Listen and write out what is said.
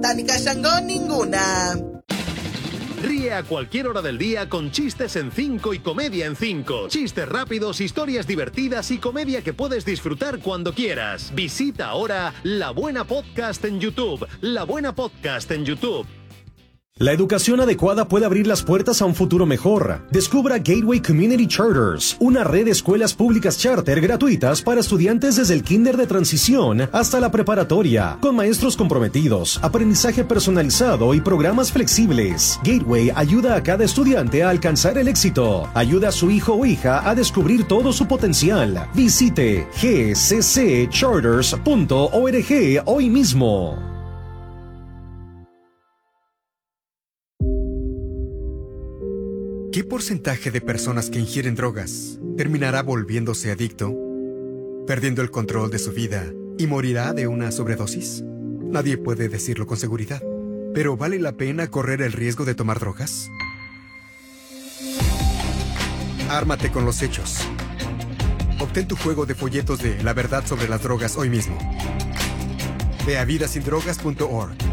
Botánica Shango ninguna. Ríe a cualquier hora del día con Chistes en 5 y Comedia en 5. Chistes rápidos, historias divertidas y comedia que puedes disfrutar cuando quieras. Visita ahora La Buena Podcast en YouTube. La Buena Podcast en YouTube. La educación adecuada puede abrir las puertas a un futuro mejor. Descubra Gateway Community Charters, una red de escuelas públicas charter gratuitas para estudiantes desde el kinder de transición hasta la preparatoria, con maestros comprometidos, aprendizaje personalizado y programas flexibles. Gateway ayuda a cada estudiante a alcanzar el éxito. Ayuda a su hijo o hija a descubrir todo su potencial. Visite gccharters.org hoy mismo. ¿Qué porcentaje de personas que ingieren drogas terminará volviéndose adicto, perdiendo el control de su vida y morirá de una sobredosis? Nadie puede decirlo con seguridad. ¿Pero vale la pena correr el riesgo de tomar drogas? Ármate con los hechos. Obtén tu juego de folletos de La Verdad sobre las Drogas hoy mismo. Ve a vidasindrogas.org.